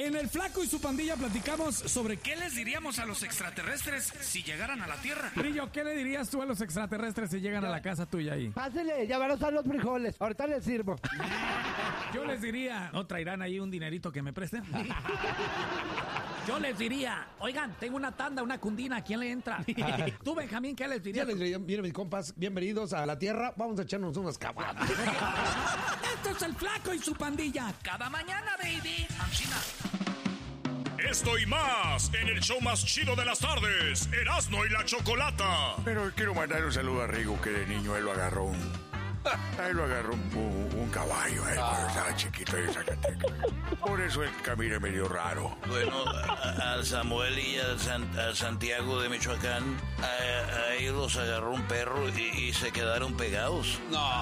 En El Flaco y su Pandilla platicamos sobre qué les diríamos a los extraterrestres si llegaran a la Tierra. Brillo, ¿qué le dirías tú a los extraterrestres si llegan a la casa tuya ahí? Pásele, ya van a usar los frijoles. Ahorita les sirvo. Yo les diría, ¿no traerán ahí un dinerito que me presten? Yo les diría, oigan, tengo una tanda, una cundina, ¿a quién le entra? Tú, Benjamín, ¿qué les dirías? Ya les diría, miren mis compas, bienvenidos a la Tierra, vamos a echarnos unas cabanas. Esto es El Flaco y su Pandilla. Cada mañana, baby. Anchina. Esto y más en el show más chido de las tardes, Erasmo y la Chocolata. Pero quiero mandar un saludo a Rigo, que de niño él lo agarró un caballo, cuando estaba chiquito en Zacatecas. Por eso él camina medio raro. Bueno, al Samuel y al Santiago de Michoacán, a ellos los agarró un perro y se quedaron pegados.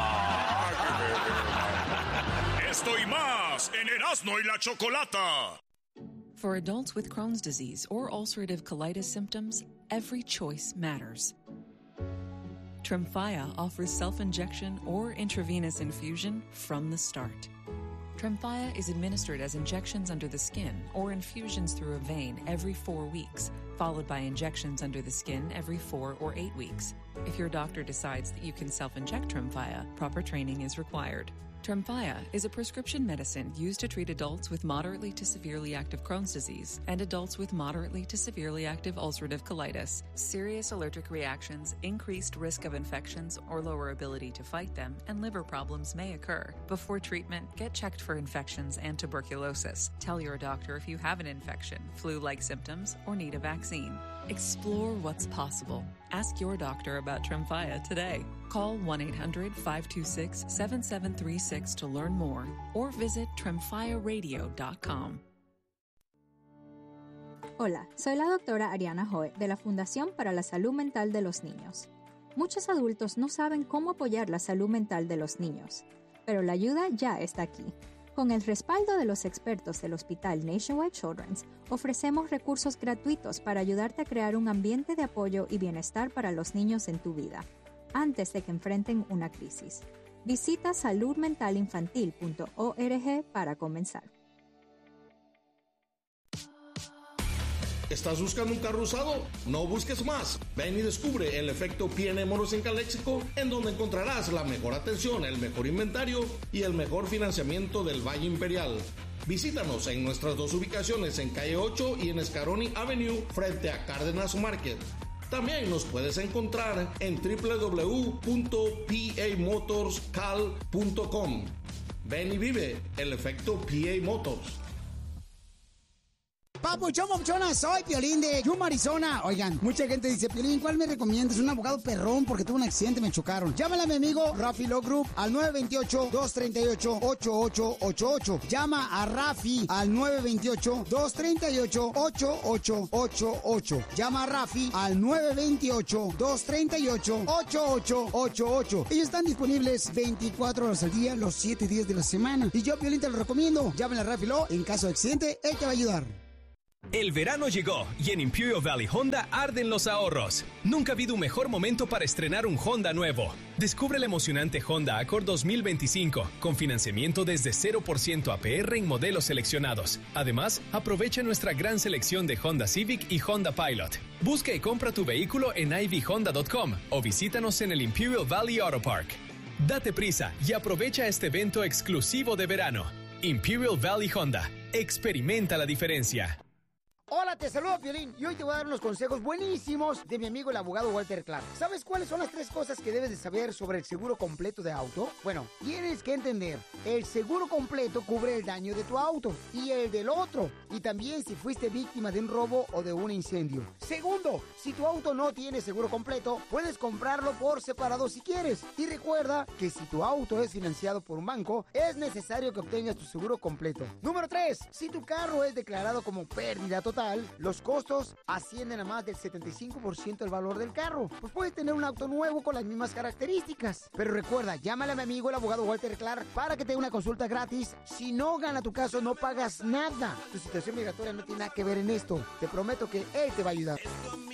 Esto y más en Erasmo y la Chocolata. For adults with Crohn's disease or ulcerative colitis symptoms, every choice matters. Tremfya offers self-injection or intravenous infusion from the start. Tremfya is administered as injections under the skin or infusions through a vein every 4 weeks, followed by injections under the skin every 4 or 8 weeks. If your doctor decides that you can self-inject Tremfya, proper training is required. Tremfya is a prescription medicine used to treat adults with moderately to severely active Crohn's disease and adults with moderately to severely active ulcerative colitis. Serious allergic reactions, increased risk of infections or lower ability to fight them, and liver problems may occur. Before treatment, get checked for infections and tuberculosis. Tell your doctor if you have an infection, flu-like symptoms, or need a vaccine. Explore what's possible. Ask your doctor about Tremfya today. Call 1-800-526-7736 to learn more or visit tremfyaradio.com. Hola, soy la doctora Ariana Joe de la Fundación para la Salud Mental de los Niños. Muchos adultos no saben cómo apoyar la salud mental de los niños, pero la ayuda ya está aquí. Con el respaldo de los expertos del Hospital Nationwide Children's, ofrecemos recursos gratuitos para ayudarte a crear un ambiente de apoyo y bienestar para los niños en tu vida, antes de que enfrenten una crisis. Visita saludmentalinfantil.org para comenzar. ¿Estás buscando un carro usado? No busques más. Ven y descubre el efecto P&M Moros en Calexico, en donde encontrarás la mejor atención, el mejor inventario y el mejor financiamiento del Valle Imperial. Visítanos en nuestras 2 ubicaciones, en Calle 8 y en Escaroni Avenue, frente a Cárdenas Market. También nos puedes encontrar en www.pamotorscal.com. Ven y vive el efecto PA Motors. Papuchón, papuchona, soy Piolín de Yuma, Arizona. Oigan, mucha gente dice, Piolín, ¿cuál me recomiendas? Un abogado perrón porque tuve un accidente, me chocaron. Llámale a mi amigo Rafi Law Group al 928-238-8888. Llama a Rafi al 928-238-8888. Llama a Rafi al 928-238-8888. Ellos están disponibles 24 horas al día, los 7 días de la semana. Y yo, Piolín, te lo recomiendo. Llámale a Rafi Law. En caso de accidente, él te va a ayudar. El verano llegó y en Imperial Valley Honda arden los ahorros. Nunca ha habido un mejor momento para estrenar un Honda nuevo. Descubre el emocionante Honda Accord 2025 con financiamiento desde 0% APR en modelos seleccionados. Además, aprovecha nuestra gran selección de Honda Civic y Honda Pilot. Busca y compra tu vehículo en ivhonda.com o visítanos en el Imperial Valley Auto Park. Date prisa y aprovecha este evento exclusivo de verano. Imperial Valley Honda. Experimenta la diferencia. Hola, te saludo, Piolín, y hoy te voy a dar unos consejos buenísimos de mi amigo el abogado Walter Clark. ¿Sabes cuáles son las 3 cosas que debes de saber sobre el seguro completo de auto? Bueno, tienes que entender, el seguro completo cubre el daño de tu auto y el del otro, y también si fuiste víctima de un robo o de un incendio. Segundo, si tu auto no tiene seguro completo, puedes comprarlo por separado si quieres. Y recuerda que si tu auto es financiado por un banco, es necesario que obtengas tu seguro completo. Número 3, si tu carro es declarado como pérdida total, los costos ascienden a más del 75% del valor del carro. Pues puedes tener un auto nuevo con las mismas características. Pero recuerda, llámale a mi amigo el abogado Walter Clark para que te dé una consulta gratis. Si no gana tu caso, no pagas nada. Tu situación migratoria no tiene nada que ver en esto. Te prometo que él te va a ayudar.